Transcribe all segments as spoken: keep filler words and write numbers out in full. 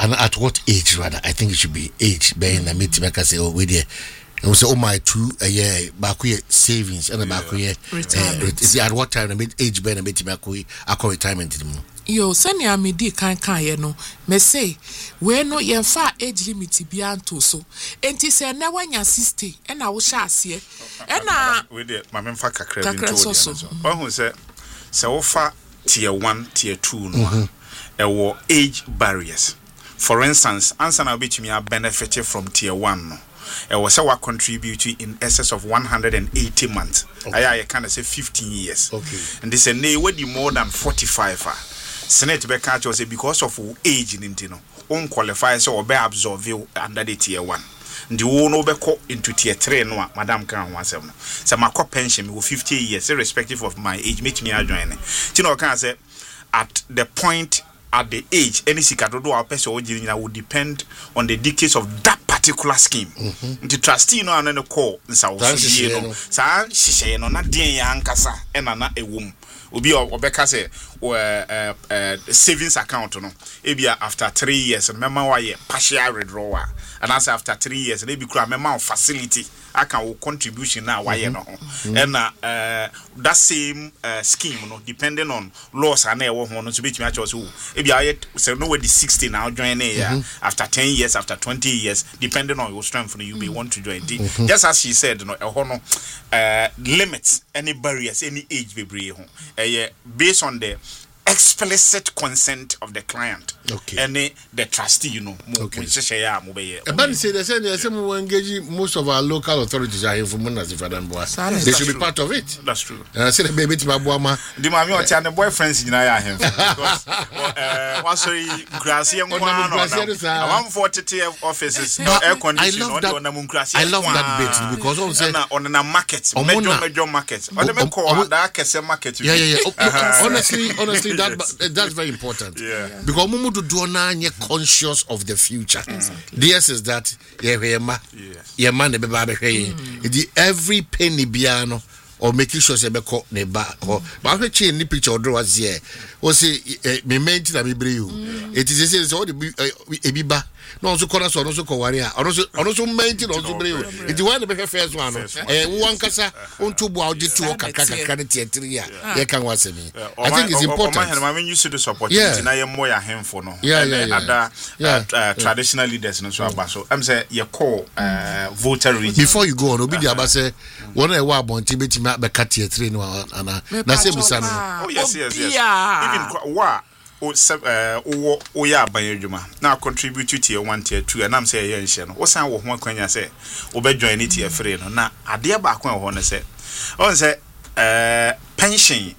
And at what age rather? I think it should be age. Being a meeting, I can say, oh, we there. And we say, oh my, two a year, back savings, and a back year retirement. At what time? I made age being a meeting, I call retirement. Yo, send ya me di kan kan ye no. Me say, we no ye fa age limit bi anto so. Enti se na wanya sixty, e na wo sha ase. E na we dey ma me fa kakra bi to so. Ohu se se wo fa tier one, tier two no. E wo age barriers. For instance, answer na obetumi a benefit from tier one no. E wo se wa contribute in excess of one hundred eighty months. Okay. Aya can say fifteen years. Okay. And this say nay we di more than forty-five ah. Senate be catch us because of age in intino on qualify so be absorb you under the tier one. The wo no be ko into tier three no madam kan ho asem no. Say my pension me go fifty years irrespective of my age make me join. Tino kan say at the point at the age any sikadodo our person original will depend on the details of that particular scheme. Mm-hmm. The trustee no an no call nsa wo so no. Sa hihye no na den ya ankasa e na na ewum. Obi obeka say uh, uh, savings account no ebia after three years remember why partial withdrawal and as after three years they be kura member facility I can contribution now why no and uh, that same uh, scheme no depending on laws and e wo ho no so be tumi acho so ebia say no we the sixty now join here after ten years after twenty years depending on your strength no you may want to join mm-hmm. Just as she said no e ho no uh, limits any barriers any age bebre ho eh based on the explicit consent of the client. Okay. And the, the trustee, you know. Okay. But say they say they say we engage most of our local authorities are informing as if I don't boy. They should be part of it. That's true. And I say the baby to my boy ma. The mommy or the boyfriends in I him. Because uh what's sorry grassy and one one forty offices no air conditioning on the I love that bit because on say on a market major major market. On the call that Kese market. Yeah yeah yeah. Honestly honestly that that's very important. Yeah. Because mumu do do na nye conscious of the future. Exactly. This is that yeah yeah ma yeah man the baba be every penny biano or making sure say be ko ne ba ko ba hwe chi ni picture draw was here o say me menti na me bre you it is say so the ebiba no so corner so no so ko ware a ono so ono so menti no so bre you it one the first one eh one kasa on to bo audi to kaka kaka ne tietri ya ye kan wase me I think it's important I mean you should the opportunity na ye more ya hemfo no and other traditional leaders no so aba so am say ye call voter register before you go on obi di aba say one e wa bonti beti be tietri no ana na say musa no oh yes yes yes even wa o uh o o ya banjuma na contribute to tier one tier two and am say ye nhye no wo san wo ho akwanya say wo be join it tier three no na ade ba akwan ho no say on say uh pension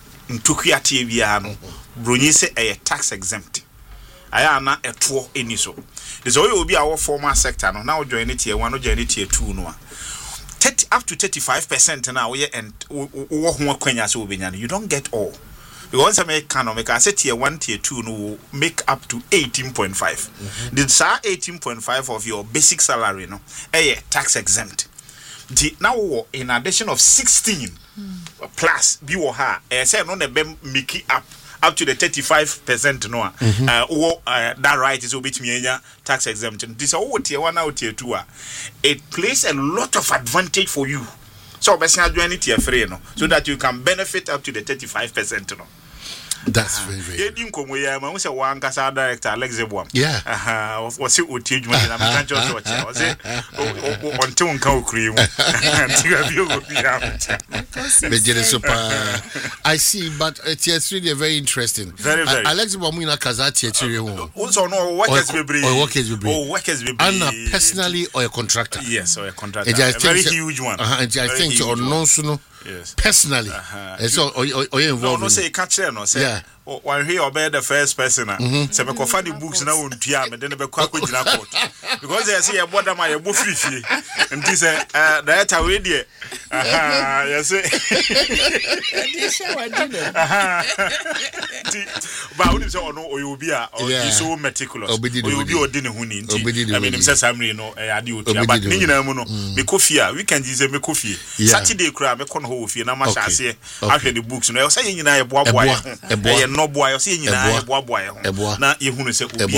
ntukuate bia no bronyi say e tax exempt aya na eto eni so the so obi a wo formal sector no na wo join it tier one no join it tier two no thirty up to thirty-five percent na wo ye and wo ho akwanya say obenya no you don't get all. Because some economic, I said tier one, tier two, no make up to eighteen point five. Mm-hmm. The sa eighteen point five of your basic salary, no, eh, tax exempt. The now in addition of sixteen mm. plus, be or her, I said no, the make it up up to the thirty-five percent, no, mm-hmm. uh, or uh, that right is obit me tax exemption. This all tier one out tier two. It plays a lot of advantage for you. So, best join it tier three, no, so that you can benefit up to the thirty-five percent, no. That's very very. Yeah, didn't come where man. We say one casa director Alex Ebuam. Yeah. Uh huh. Was it Uti Juma? I'm not just watching. Was it? Until one cow cream. super. I see, but it's uh, really very interesting. Very very. Alex Ebuam ina kaza tietri ho. Also no workers be bring. Or workers be bring. Oh workers be bring. Anna personally or a contractor. Yes, or a contractor. A very huge one. Uh huh. I think or no no. Yes. Personally, uh-huh. So or or you involved. No, no, say catch there, no, say. Yeah. While here obey the first person, say me find the books now on tia, me then be kwa kwa jina court. Because they say about them my book free. And this uh that already. Aha, yes. This show I did. Aha. But when you say oh no, or you be a or you so meticulous. Or you be ordinary huni. I mean, him say Samri no, eh adi otia. But ni nyina mu no, me kofia, we can use me kofia. Saturday kura me kon ho ofie na ma hyase. Ahwe the books no. E say nyina ye boa boa. No boy, you see, you know, boy, boy, na you who say,